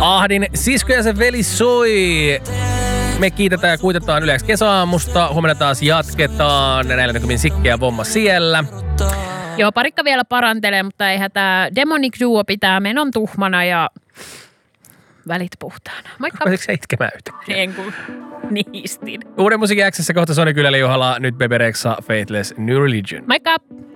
Ahdin sisko ja sen veli soi. Me kiitetään ja kuitetaan yleensä kesäaamusta. Huomenna taas jatketaan. Näillä näkymin sikkeä pomma siellä. Joo, parikka vielä parantelee, mutta eihän tää Demonic Duo pitää menon tuhmana ja välit puhtaana. Moikka. Voisitko sä itkemään yhtäkkiä? En kun niistin. Uuden musiikin X:ssä kohta Sony Kyläli Juhala, nyt Bebe Rexha, Faithless, New Religion. Moikka.